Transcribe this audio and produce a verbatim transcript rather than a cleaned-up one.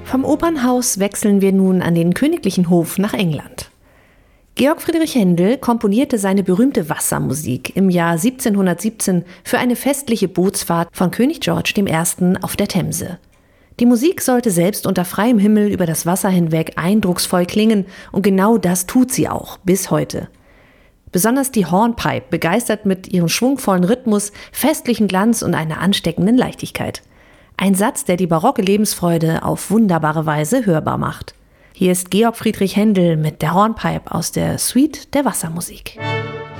Vom Opernhaus wechseln wir nun an den königlichen Hof nach England. Georg Friedrich Händel komponierte seine berühmte Wassermusik im Jahr siebzehnhundertsiebzehn für eine festliche Bootsfahrt von König George der Erste. Auf der Themse. Die Musik sollte selbst unter freiem Himmel über das Wasser hinweg eindrucksvoll klingen und genau das tut sie auch bis heute. Besonders die Hornpipe begeistert mit ihrem schwungvollen Rhythmus, festlichen Glanz und einer ansteckenden Leichtigkeit. Ein Satz, der die barocke Lebensfreude auf wunderbare Weise hörbar macht. Hier ist Georg Friedrich Händel mit der Hornpipe aus der Suite der Wassermusik.